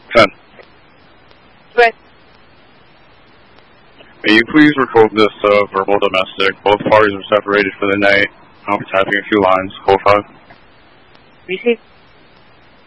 10. Right. May you please record this verbal domestic. Both parties are separated for the night. I'll be typing a few lines. Hold 5. Receive.